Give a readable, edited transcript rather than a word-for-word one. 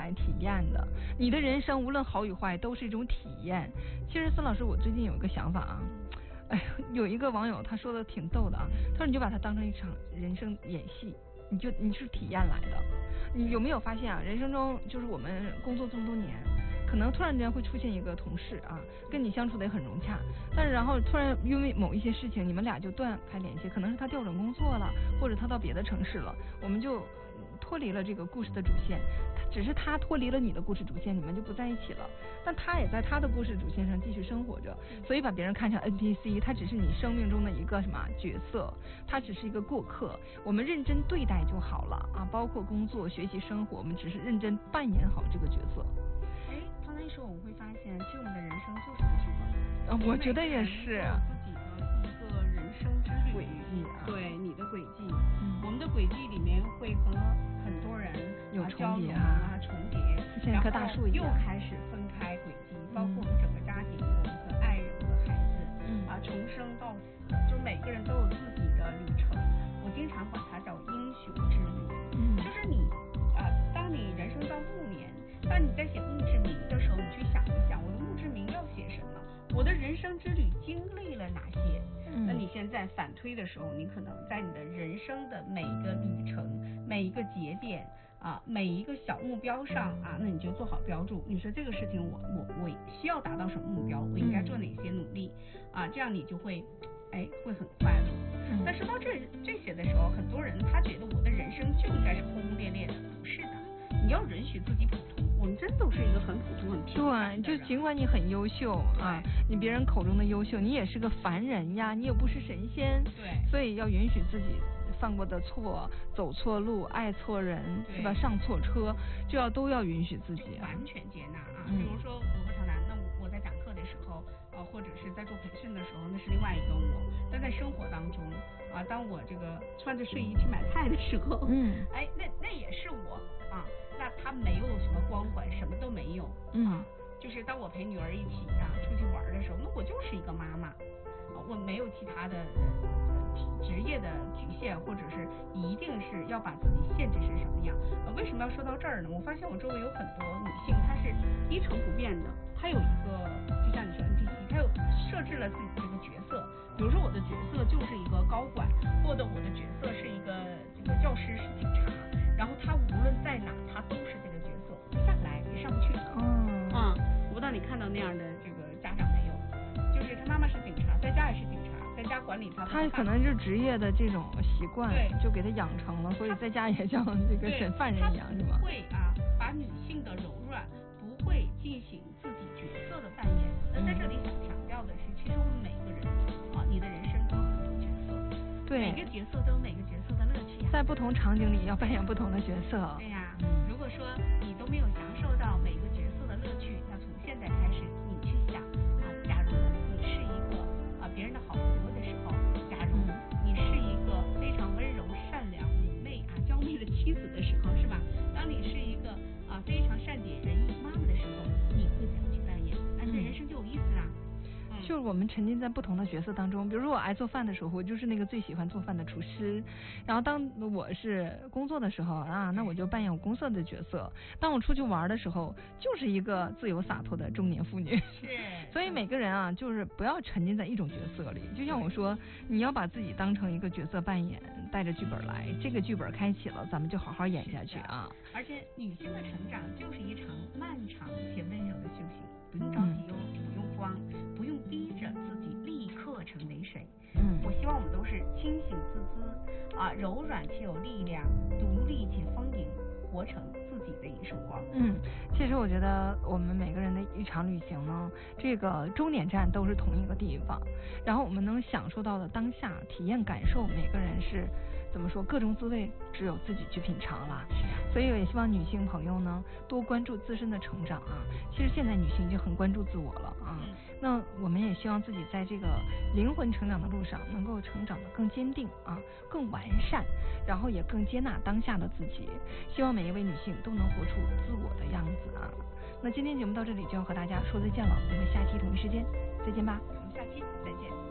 来体验的。你的人生无论好与坏都是一种体验。其实孙老师，我最近有一个想法啊，哎，有一个网友他说的挺逗的啊，他说你就把它当成一场人生演戏，你是体验来的。你有没有发现啊，人生中就是我们工作这么多年，可能突然之间会出现一个同事啊，跟你相处的也很融洽，但是然后突然因为某一些事情，你们俩就断开联系，可能是他调转工作了，或者他到别的城市了，我们就脱离了这个故事的主线，只是他脱离了你的故事主线，你们就不在一起了，但他也在他的故事主线上继续生活着，所以把别人看成 NPC， 他只是你生命中的一个什么角色，他只是一个过客，我们认真对待就好了啊，包括工作、学习、生活，我们只是认真扮演好这个角色。 从那时候我们会发现，其实我们的人生就是个剧本。 我觉得也是。 自己的一个人生之旅轨迹啊， 对你的轨迹，我们的轨迹里面会和很多人有重叠重叠， 像棵大树一样， 又开始分开轨迹，包括我们整个家庭，我们和爱人和孩子，从生到死，就是每个人都有自己的旅程。我经常管它叫英雄之旅，就是你当你人生到暮年，当你在写墓志铭的时候，你去想一想，我的墓志铭要写什么？我的人生之旅经历了哪些？那你现在反推的时候，你可能在你的人生的每一个旅程、每一个节点每一个小目标上那你就做好标注。你说这个事情我需要达到什么目标？我应该做哪些努力这样你就会会很快乐。那说到这些的时候，很多人他觉得我的人生就应该是轰轰烈烈的，不是的，你要允许自己普通。我们真都是一个很普通、很平凡的人。 对，就尽管你很优秀你别人口中的优秀，你也是个凡人呀，你又不是神仙。 对， 所以要允许自己犯过的错，走错路，爱错人，是吧？上错车，都要允许自己完全接纳比如说我和常谈，那我在讲课的时候或者是在做培训的时候，那是另外一个我。但在生活当中当我这个穿着睡衣去买菜的时候，那也是我那他没有什么光环，什么都没有就是当我陪女儿一起出去玩的时候，那我就是一个妈妈我没有其他的职业的局限，或者是一定是要把自己限制是什么样为什么要说到这儿呢？我发现我周围有很多女性，她是一成不变的，她有一个就像你说 NPC， 她有设置了自己这个角色，比如说我的角色就是一个高管，或者我的角色是一个这个教师，是警察，然后她无论在哪，她都是这个角色，下不来也上不去我不知道你看到那样的这个家长没有，就是他妈妈是警察，在家也是警察，在家管理他可能是职业的这种习惯， 对， 就给他养成了，所以在家也像这个审犯人一样，是吧？ 不会把女性的柔软，不会进行自己角色的扮演。那在这里想强调的是，其实我们每个人你的人生都有很多角色， 对， 每个角色都有每个角色的乐趣在不同场景里要扮演不同的角色。 对呀，如果说你都没有享受到每个角色的乐趣，那从现在开始你去想假如你是一个别人的好朋友的时候，假如你是一个非常温柔善良妩媚娇媚的妻子的时候，是吧？当你是一个非常善解人意妈妈的时候，你会怎样去扮演？这人生就有意思啦。 就是我们沉浸在不同的角色当中，比如说我爱做饭的时候，我就是那个最喜欢做饭的厨师，然后当我是工作的时候那我就扮演我公司的角色，当我出去玩的时候，就是一个自由洒脱的中年妇女。 是， 所以每个人就是不要沉浸在一种角色里，就像我说，你要把自己当成一个角色扮演，带着剧本来，这个剧本开启了，咱们就好好演下去而且女性的成长就是一场漫长且温柔的修行，不用着急不用慌，不用逼着自己立刻成为谁。我希望我们都是清醒自知柔软且有力量，独立且丰盈，活成自己的一束光。 其实我觉得我们每个人的一场旅行呢，这个终点站都是同一个地方，然后我们能享受到的当下体验感受，每个人是怎么说，各种滋味只有自己去品尝了。所以也希望女性朋友呢多关注自身的成长其实现在女性已经很关注自我了那我们也希望自己在这个灵魂成长的路上能够成长得更坚定更完善，然后也更接纳当下的自己。希望每一位女性都能活出自我的样子那今天节目到这里就要和大家说再见了，我们下期同一时间再见吧。 我们下期再见。